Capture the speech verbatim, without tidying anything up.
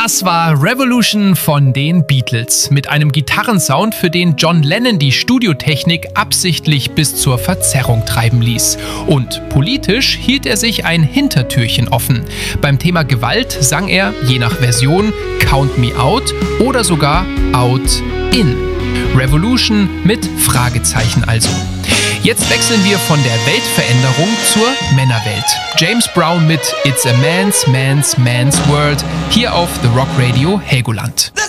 Das war Revolution von den Beatles mit einem Gitarrensound, für den John Lennon die Studiotechnik absichtlich bis zur Verzerrung treiben ließ. Und politisch hielt er sich ein Hintertürchen offen. Beim Thema Gewalt sang er, je nach Version, Count Me Out oder sogar Out In. Revolution mit Fragezeichen also. Jetzt wechseln wir von der Weltveränderung zur Männerwelt. James Brown mit It's a Man's, Man's, Man's World hier auf The Rock Radio Helgoland.